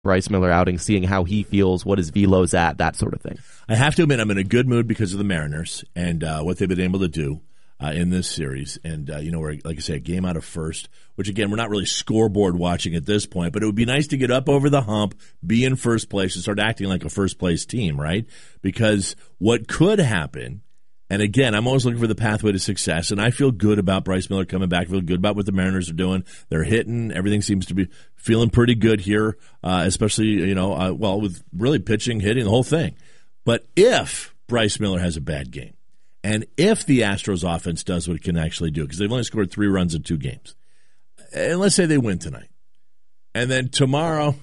Bryce Miller outing, seeing how he feels, what his velo's at, that sort of thing. I have to admit, I'm in a good mood because of the Mariners and what they've been able to do in this series. And, we're, like I say, a game out of first, which, again, we're not really scoreboard watching at this point, but it would be nice to get up over the hump, be in first place, and start acting like a first-place team, right? Because what could happen, and, again, I'm always looking for the pathway to success, and I feel good about Bryce Miller coming back. I feel good about what the Mariners are doing. They're hitting. Everything seems to be feeling pretty good here, especially, with really pitching, hitting, the whole thing. But if Bryce Miller has a bad game, and if the Astros offense does what it can actually do, because they've only scored 3 runs in 2 games, and let's say they win tonight, and then tomorrow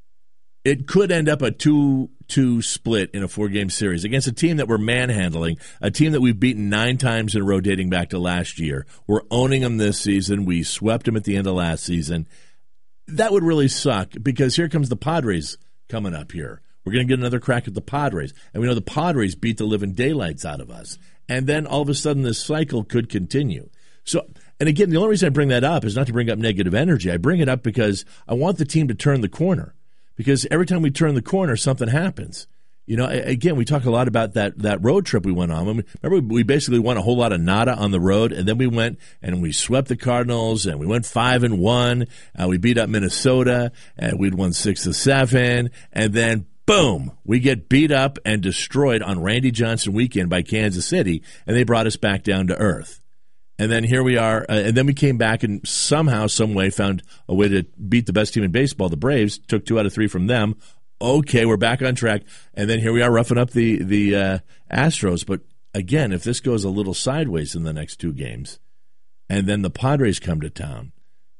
it could end up a 2-2 split in a 4-game series against a team that we're manhandling, a team that we've beaten 9 times in a row dating back to last year. We're owning them this season. We swept them at the end of last season. That would really suck because here comes the Padres coming up here. We're going to get another crack at the Padres. And we know the Padres beat the living daylights out of us. And then all of a sudden this cycle could continue. So, and again, the only reason I bring that up is not to bring up negative energy. I bring it up because I want the team to turn the corner. Because every time we turn the corner, something happens. Again, we talk a lot about that road trip we went on. Remember, we basically won a whole lot of nada on the road, and then we went and we swept the Cardinals, and we went 5-1. We beat up Minnesota, and we'd won 6-7, and then boom, we get beat up and destroyed on Randy Johnson weekend by Kansas City, and they brought us back down to earth. And then here we are, and then we came back and somehow, some way found a way to beat the best team in baseball, the Braves, took 2 out of 3 from them. Okay, we're back on track. And then here we are roughing up the Astros. But again, if this goes a little sideways in the next 2 games, and then the Padres come to town,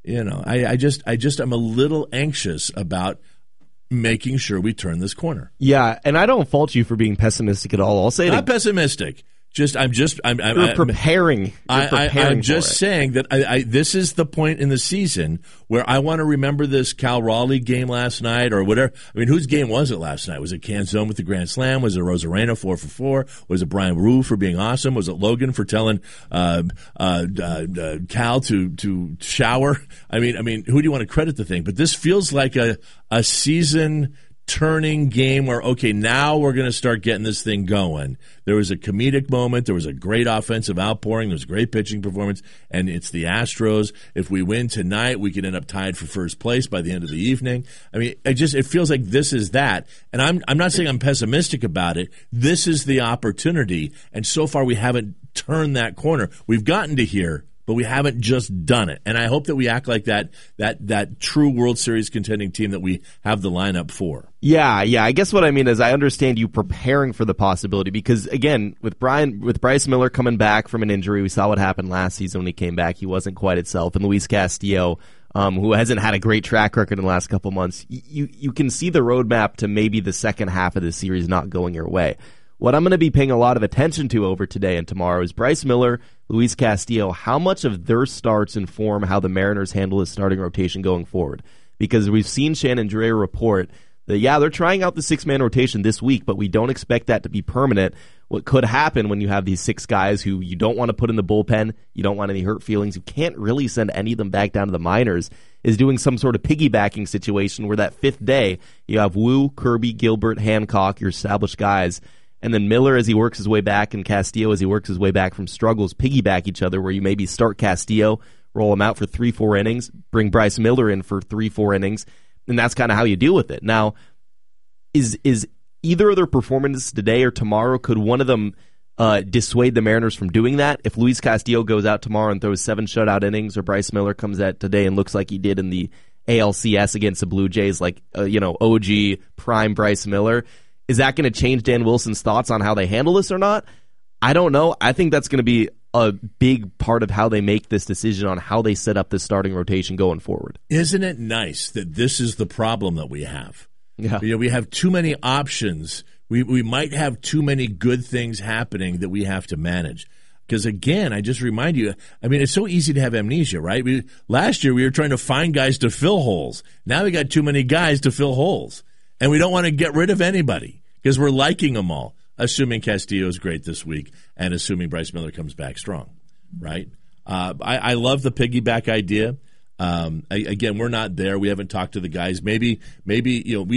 I just I'm a little anxious about making sure we turn this corner. Yeah, and I don't fault you for being pessimistic at all. I'll say not pessimistic. I'm preparing. I'm just saying that this is the point in the season where I want to remember this Cal Raleigh game last night or whatever. I mean, whose game was it last night? Was it Canzone with the Grand Slam? Was it Rosarena 4 for 4? Was it Brian Rue for being awesome? Was it Logan for telling Cal to shower? I mean, who do you want to credit the thing? But this feels like a season turning game where, okay, now we're going to start getting this thing going. There was a comedic moment. There was a great offensive outpouring. There was a great pitching performance, and it's the Astros. If we win tonight, we could end up tied for first place by the end of the evening. I mean, it feels like this is that, and I'm not saying I'm pessimistic about it. This is the opportunity, and so far we haven't turned that corner. We've gotten to here, but we haven't just done it. And I hope that we act like that true World Series contending team that we have the lineup for. Yeah. I guess what I mean is I understand you preparing for the possibility because, again, with Bryce Miller coming back from an injury, we saw what happened last season when he came back. He wasn't quite himself. And Luis Castillo, who hasn't had a great track record in the last couple months, you can see the roadmap to maybe the second half of the series not going your way. What I'm going to be paying a lot of attention to over today and tomorrow is Bryce Miller, Luis Castillo. How much of their starts inform how the Mariners handle his starting rotation going forward? Because we've seen Shannon Drayer report that, they're trying out the 6-man rotation this week, but we don't expect that to be permanent. What could happen when you have these 6 guys who you don't want to put in the bullpen, you don't want any hurt feelings, you can't really send any of them back down to the minors, is doing some sort of piggybacking situation where that 5th day you have Wu, Kirby, Gilbert, Hancock, your established guys, and then Miller as he works his way back and Castillo as he works his way back from struggles piggyback each other where you maybe start Castillo, roll him out for 3-4 innings, bring Bryce Miller in for 3-4 innings, and that's kind of how you deal with it. Now, is either of their performances today or tomorrow, could one of them dissuade the Mariners from doing that? If Luis Castillo goes out tomorrow and throws 7 shutout innings or Bryce Miller comes out today and looks like he did in the ALCS against the Blue Jays, like, OG prime Bryce Miller, is that going to change Dan Wilson's thoughts on how they handle this or not? I don't know. I think that's going to be a big part of how they make this decision on how they set up this starting rotation going forward. Isn't it nice that this is the problem that we have? Yeah. We have too many options. We might have too many good things happening that we have to manage. Because, again, I just remind you, it's so easy to have amnesia, right? Last year we were trying to find guys to fill holes. Now we got too many guys to fill holes. And we don't want to get rid of anybody because we're liking them all, assuming Castillo is great this week and assuming Bryce Miller comes back strong, right? I love the piggyback idea. Again, we're not there. We haven't talked to the guys. Maybe we